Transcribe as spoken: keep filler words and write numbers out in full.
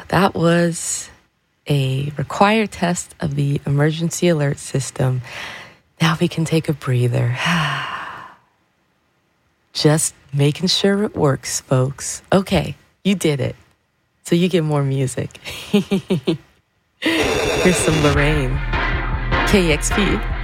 That was a required test of the emergency alert system. Now we can take a breather. Just making sure it works, folks. Okay, you did it. So you get more music. Here's some Lorraine. K X P.